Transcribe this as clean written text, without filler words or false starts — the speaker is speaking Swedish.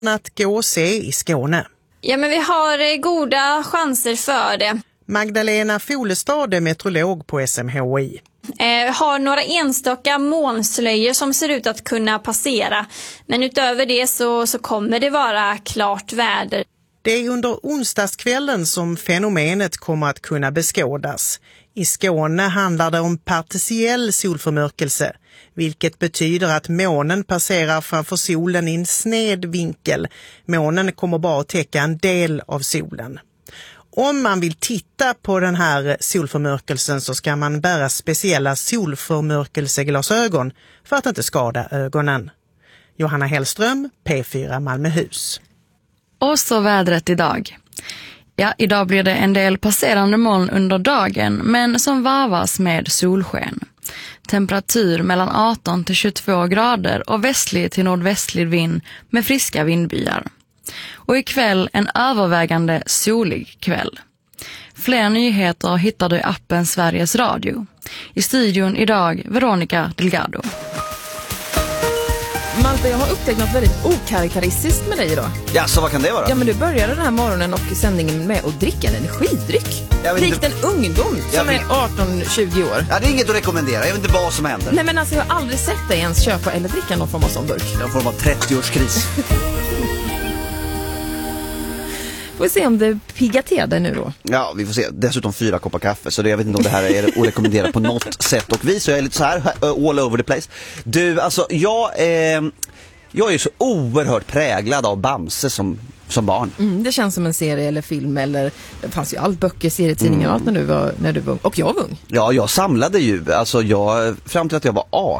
att gå och se i Skåne? Ja, men vi har goda chanser för det. Magdalena Folestad är meteorolog på SMHI. Har några enstaka molnslöjor som ser ut att kunna passera. Men utöver det så kommer det vara klart väder. Det är under onsdagskvällen som fenomenet kommer att kunna beskådas. I Skåne handlar det om partiell solförmörkelse, vilket betyder att månen passerar framför solen i en sned vinkel. Månen kommer bara att täcka en del av solen. Om man vill titta på den här solförmörkelsen så ska man bära speciella solförmörkelseglasögon för att inte skada ögonen. Johanna Hellström, P4 Malmöhus. Och så vädret idag. Ja, idag blir det en del passerande moln under dagen, men som varvas med solsken. Temperatur mellan 18 till 22 grader och västlig till nordvästlig vind med friska vindbyar. Och ikväll en övervägande solig kväll. Fler nyheter hittar du i appen Sveriges Radio. I studion idag Veronica Delgado. Malte, jag har upptäckt något väldigt okaraktäristiskt med dig idag. Ja, så vad kan det vara? Ja, men du började den här morgonen och sändningen med att dricka en energidryck. Likt en ungdom som är 18-20 år. Ja, det är inget att rekommendera. Jag vet inte vad som händer. Nej, men alltså jag har aldrig sett dig ens köpa eller dricka någon form av sån burk. Någon form av 30-årskris. Får vi se om det piggar till dig nu då. Ja, vi får se. Dessutom 4 koppar kaffe. Så jag vet inte om det här är att rekommendera på något sätt och vis. Så jag är lite så här all over the place. Du, alltså jag är ju så oerhört präglad av Bamse som barn. Det känns som en serie eller film eller det fanns ju allt böcker, serietidningar och allt när du var ung. Och jag var ung. Ja, jag samlade ju, alltså fram till att jag var